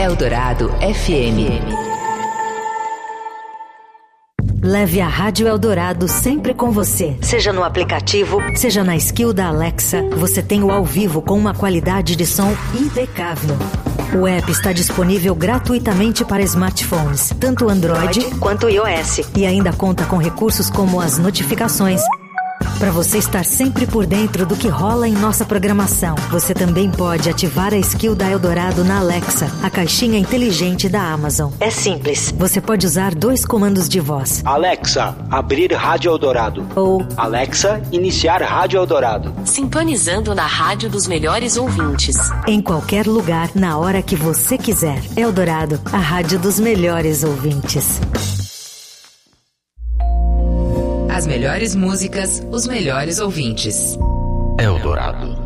Eldorado FM. Leve a Rádio Eldorado sempre com você. Seja no aplicativo, seja na skill da Alexa, você tem o ao vivo com uma qualidade de som impecável. O app está disponível gratuitamente para smartphones, tanto Android quanto iOS. E ainda conta com recursos como as notificações, para você estar sempre por dentro do que rola em nossa programação. Você também pode ativar a skill da Eldorado na Alexa, a caixinha inteligente da Amazon. É simples. Você pode usar 2 comandos de voz. Alexa, abrir Rádio Eldorado. Ou Alexa, iniciar Rádio Eldorado. Sintonizando na rádio dos melhores ouvintes. Em qualquer lugar, na hora que você quiser. Eldorado, a rádio dos melhores ouvintes. As melhores músicas, os melhores ouvintes. Eldorado.